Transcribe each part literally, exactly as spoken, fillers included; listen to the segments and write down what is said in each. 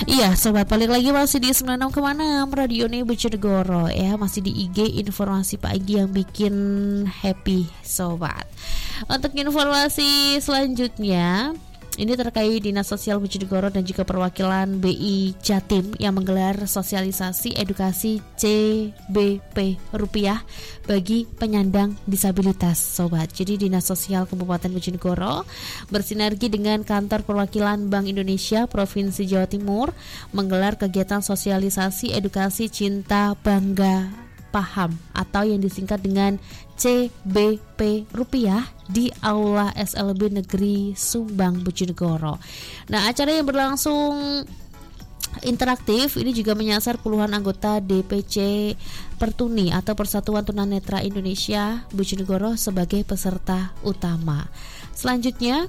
Iya sobat, balik lagi masih di sembilan puluh enam koma enam Radio Bojonegoro ya. Masih di I G informasi pagi yang bikin happy sobat. Untuk informasi selanjutnya, ini terkait Dinas Sosial Bojonegoro dan juga perwakilan B I Jatim yang menggelar sosialisasi edukasi C B P rupiah bagi penyandang disabilitas sobat. Jadi Dinas Sosial Kabupaten Bojonegoro bersinergi dengan kantor perwakilan Bank Indonesia Provinsi Jawa Timur menggelar kegiatan sosialisasi edukasi cinta bangga paham atau yang disingkat dengan C B P rupiah di Aula S L B Negeri Sumbang Bojonegoro. Nah, acara yang berlangsung interaktif ini juga menyasar puluhan anggota D P C Pertuni atau Persatuan Tunanetra Indonesia Bojonegoro sebagai peserta utama. Selanjutnya,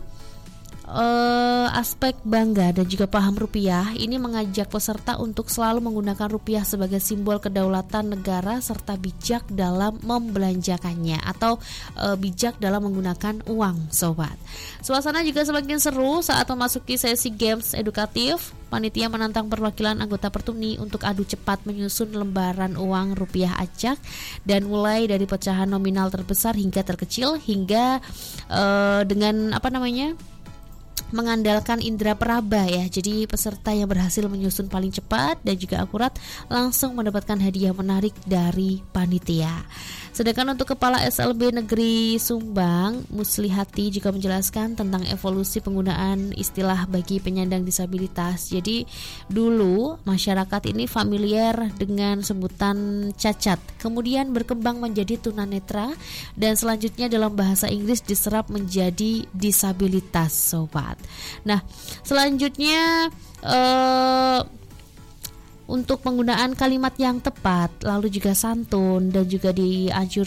Uh, aspek bangga dan juga paham rupiah ini mengajak peserta untuk selalu menggunakan rupiah sebagai simbol kedaulatan negara serta bijak dalam membelanjakannya atau uh, bijak dalam menggunakan uang sobat. Suasana juga semakin seru saat memasuki sesi games edukatif. Panitia menantang perwakilan anggota Pertuni untuk adu cepat menyusun lembaran uang rupiah acak dan mulai dari pecahan nominal terbesar hingga terkecil hingga uh, dengan apa namanya mengandalkan indera peraba ya. Jadi peserta yang berhasil menyusun paling cepat dan juga akurat langsung mendapatkan hadiah menarik dari panitia. Sedangkan untuk Kepala S L B Negeri Sumbang, Muslihati juga menjelaskan tentang evolusi penggunaan istilah bagi penyandang disabilitas. Jadi dulu masyarakat ini familiar dengan sebutan cacat, kemudian berkembang menjadi tunanetra dan selanjutnya dalam bahasa Inggris diserap menjadi disabilitas sobat. Nah, selanjutnya eh, untuk penggunaan kalimat yang tepat, lalu juga santun dan juga dianjurkan